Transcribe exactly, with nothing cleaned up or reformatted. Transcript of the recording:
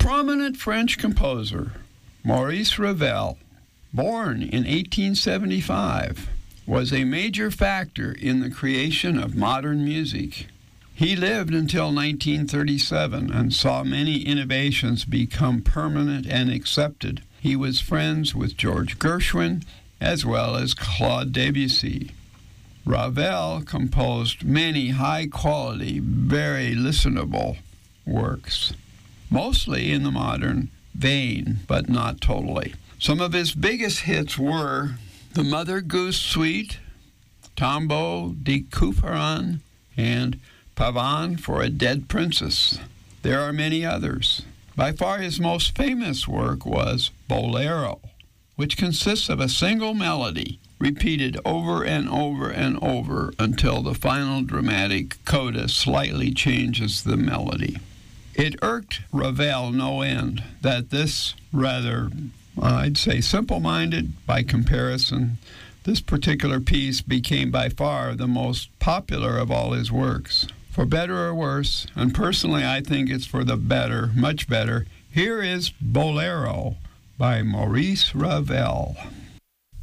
prominent French composer, Maurice Ravel, born in eighteen seventy-five, was a major factor in the creation of modern music. He lived until nineteen thirty-seven and saw many innovations become permanent and accepted. He was friends with George Gershwin as well as Claude Debussy. Ravel composed many high-quality, very listenable works, mostly in the modern vein, but not totally. Some of his biggest hits were The Mother Goose Suite, Tombeau de Couperin, and Pavane for a Dead Princess. There are many others. By far his most famous work was Bolero, which consists of a single melody repeated over and over and over until the final dramatic coda slightly changes the melody. It irked Ravel no end that this rather, I'd say, simple-minded by comparison, this particular piece became by far the most popular of all his works. For better or worse, and personally I think it's for the better, much better, here is Bolero by Maurice Ravel.